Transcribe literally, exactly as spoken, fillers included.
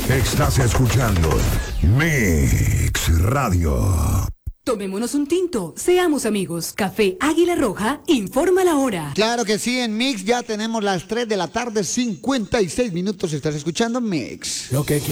Estás escuchando Mix Radio. Tomémonos un tinto, seamos amigos. Café Águila Roja informa la hora. Claro que sí, en Mix ya tenemos las tres de la tarde, cincuenta y seis minutos. Estás escuchando Mix. Lo que